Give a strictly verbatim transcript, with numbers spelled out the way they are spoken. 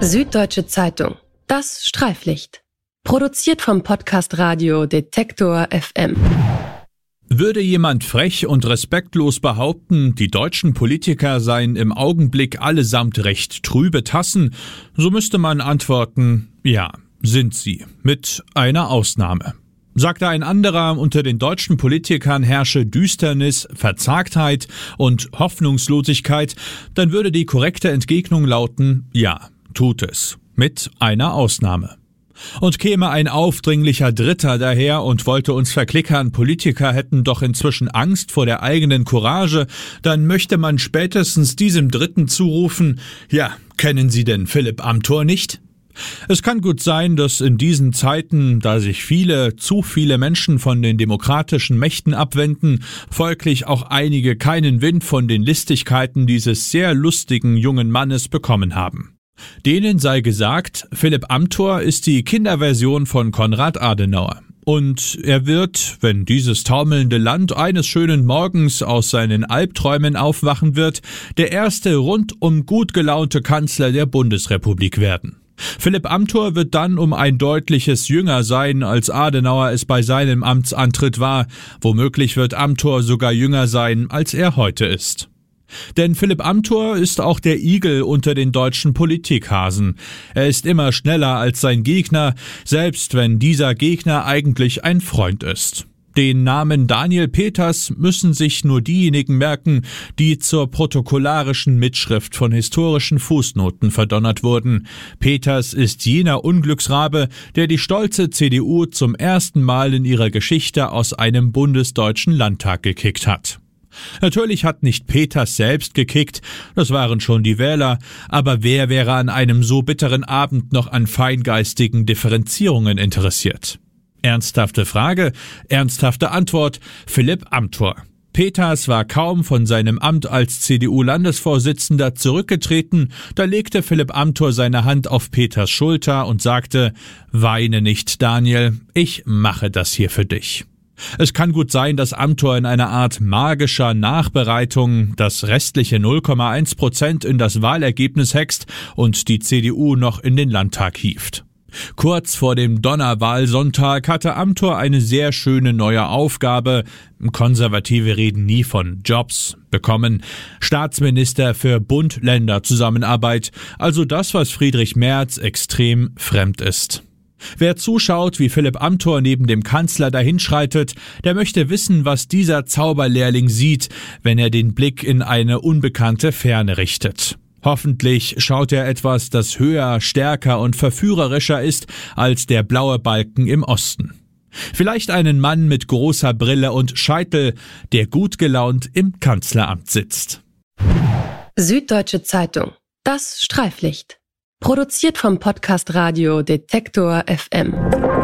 Süddeutsche Zeitung. Das Streiflicht. Produziert vom Podcast Radio Detektor F M. Würde jemand frech und respektlos behaupten, die deutschen Politiker seien im Augenblick allesamt recht trübe Tassen, so müsste man antworten, ja, sind sie, mit einer Ausnahme. Sagte ein anderer, unter den deutschen Politikern herrsche Düsternis, Verzagtheit und Hoffnungslosigkeit, dann würde die korrekte Entgegnung lauten, ja, tut es, mit einer Ausnahme. Und käme ein aufdringlicher Dritter daher und wollte uns verklickern, Politiker hätten doch inzwischen Angst vor der eigenen Courage, dann möchte man spätestens diesem Dritten zurufen, ja, kennen Sie denn Philipp Amthor nicht? Es kann gut sein, dass in diesen Zeiten, da sich viele, zu viele Menschen von den demokratischen Mächten abwenden, folglich auch einige keinen Wind von den Listigkeiten dieses sehr lustigen jungen Mannes bekommen haben. Denen sei gesagt, Philipp Amthor ist die Kinderversion von Konrad Adenauer. Und er wird, wenn dieses taumelnde Land eines schönen Morgens aus seinen Albträumen aufwachen wird, der erste rundum gut gelaunte Kanzler der Bundesrepublik werden. Philipp Amthor wird dann um ein deutliches jünger sein, als Adenauer es bei seinem Amtsantritt war. Womöglich wird Amthor sogar jünger sein, als er heute ist. Denn Philipp Amthor ist auch der Igel unter den deutschen Politikhasen. Er ist immer schneller als sein Gegner, selbst wenn dieser Gegner eigentlich ein Freund ist. Den Namen Daniel Peters müssen sich nur diejenigen merken, die zur protokollarischen Mitschrift von historischen Fußnoten verdonnert wurden. Peters ist jener Unglücksrabe, der die stolze C D U zum ersten Mal in ihrer Geschichte aus einem bundesdeutschen Landtag gekickt hat. Natürlich hat nicht Peters selbst gekickt, das waren schon die Wähler, aber wer wäre an einem so bitteren Abend noch an feingeistigen Differenzierungen interessiert? Ernsthafte Frage, ernsthafte Antwort, Philipp Amthor. Peters war kaum von seinem Amt als C D U-Landesvorsitzender zurückgetreten, da legte Philipp Amthor seine Hand auf Peters Schulter und sagte, weine nicht, Daniel, ich mache das hier für dich. Es kann gut sein, dass Amthor in einer Art magischer Nachbereitung das restliche null Komma eins Prozent in das Wahlergebnis hext und die C D U noch in den Landtag hieft. Kurz vor dem Donnerwahlsonntag hatte Amthor eine sehr schöne neue Aufgabe, Konservative reden nie von Jobs, bekommen, Staatsminister für Bund-Länder-Zusammenarbeit, also das, was Friedrich Merz extrem fremd ist. Wer zuschaut, wie Philipp Amthor neben dem Kanzler dahinschreitet, der möchte wissen, was dieser Zauberlehrling sieht, wenn er den Blick in eine unbekannte Ferne richtet. Hoffentlich schaut er etwas, das höher, stärker und verführerischer ist als der blaue Balken im Osten. Vielleicht einen Mann mit großer Brille und Scheitel, der gut gelaunt im Kanzleramt sitzt. Süddeutsche Zeitung. Das Streiflicht. Produziert vom Podcast Radio Detektor F M.